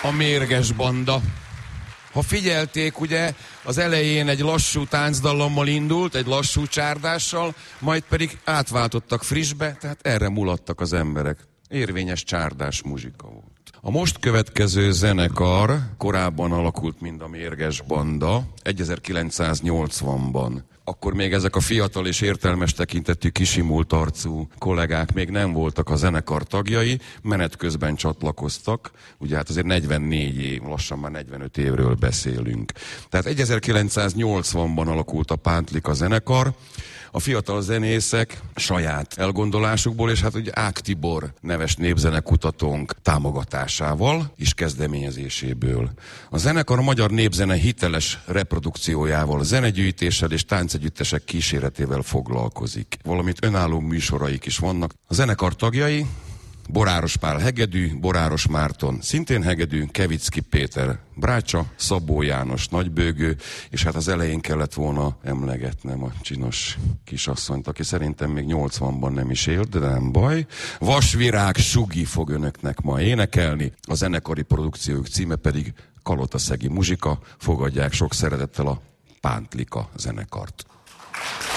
A Mérges Banda. Ha figyelték, ugye, az elején egy lassú táncdallammal indult, egy lassú csárdással, majd pedig átváltottak frissbe, tehát erre mulattak az emberek. Érvényes csárdás muzsika volt. A most következő zenekar korábban alakult, mint a Mérges Banda, 1980-ban. Akkor még ezek a fiatal és értelmes tekintetű, kisimult arcú kollégák még nem voltak a zenekar tagjai, menet közben csatlakoztak, ugye hát azért 44 év, lassan már 45 évről beszélünk. Tehát 1980-ban alakult a Pántlika zenekar, a fiatal zenészek saját elgondolásukból, és hát ugye Ág Tibor neves népzenekutatónk támogatásával és kezdeményezéséből. A zenekar a magyar népzene hiteles reprodukciójával, zenegyűjtéssel és táncegyüttesek kíséretével foglalkozik. Valamint önálló műsoraik is vannak. A zenekar tagjai Boráros Pál hegedű, Boráros Márton szintén hegedű, Kevicki Péter brácsa, Szabó János nagybőgő, és hát az elején kellett volna emlegetnem a csinos kisasszonyt, aki szerintem még 80-ban nem is élt, de nem baj. Vasvirág Sugi fog önöknek ma énekelni, a zenekari produkciók címe pedig Kalotaszegi muzsika. Fogadják sok szeretettel a Pántlika zenekart.